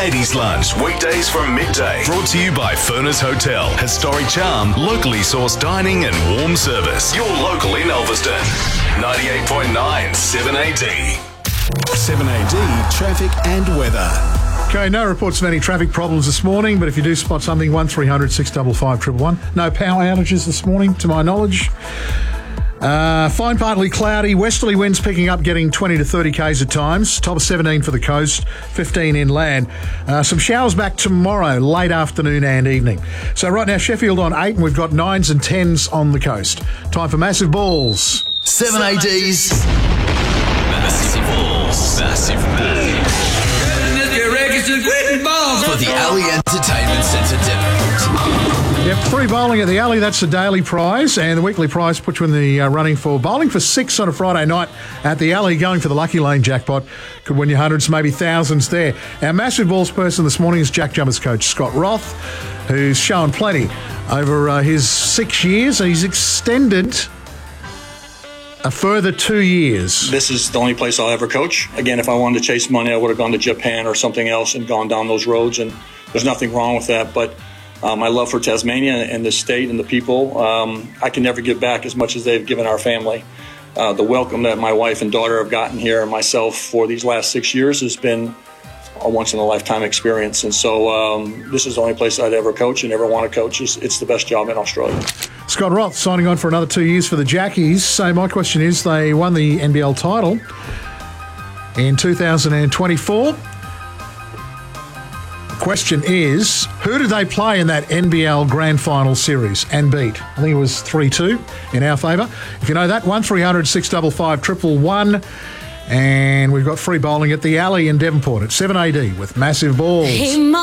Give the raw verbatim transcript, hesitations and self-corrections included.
eighties Lunch, weekdays from midday. Brought to you by Furness Hotel. Historic charm, locally sourced dining and warm service. Your local in Elveston. ninety-eight point nine, seven A D. seven A D, traffic and weather. Okay, no reports of any traffic problems this morning, but if you do spot something, one three hundred six five five one one one. No power outages this morning, to my knowledge. Uh, fine, partly cloudy. Westerly winds picking up, getting twenty to thirty k's at times. Top of seventeen for the coast, fifteen inland. Uh, some showers back tomorrow, late afternoon and evening. So right now, Sheffield on eight, and we've got nines and tens on the coast. Time for Massive Balls. seven A D's Massive Balls. Massive Balls. For the Alley Entertainment Centre Devonport. Yep, free bowling at the Alley. That's the daily prize, and the weekly prize puts you in the uh, running for bowling for six on a Friday night at the Alley. Going for the Lucky Lane jackpot. Could win you hundreds, maybe thousands there. Our Massive Balls person this morning is Jack Jumpers coach Scott Roth, who's shown plenty over uh, his six years. He's extended a further two years. This is the only place I'll ever coach. Again, if I wanted to chase money, I would have gone to Japan or something else and gone down those roads, and there's nothing wrong with that. But um, my love for Tasmania and the state and the people, um, I can never give back as much as they've given our family. Uh, the welcome that my wife and daughter have gotten here and myself for these last six years has been a once-in-a-lifetime experience. And so um, this is the only place I'd ever coach and ever want to coach. It's, it's the best job in Australia. Scott Roth signing on for another two years for the Jackies. So my question is, they won the N B L title in two thousand twenty-four. Question is, who did they play in that N B L Grand Final series and beat? I think it was three two in our favour. If you know that, one three hundred six five five one one one. And we've got free bowling at the Alley in Devonport at seven A D with Massive Balls.